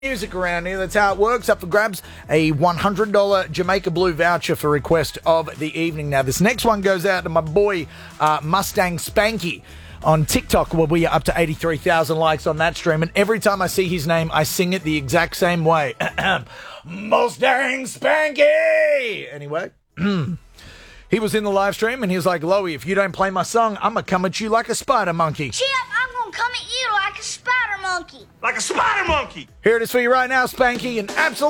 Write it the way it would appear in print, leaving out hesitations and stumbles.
Music around here. That's how it works. Up for grabs, a $100 Jamaica Blue voucher for request of the evening. Now, this next one goes out to my boy Mustang Spanky on TikTok, where we are up to 83,000 likes on that stream. And every time I see his name, I sing it the exact same way. Mustang Spanky! Anyway, he was in the live stream and he was like, Loey, if you don't play my song, I'm going to come at you like a spider monkey. Chip, I'm going to come at you like a spider monkey. Like a spider monkey! Here it is for you right now, Spanky, and absolutely.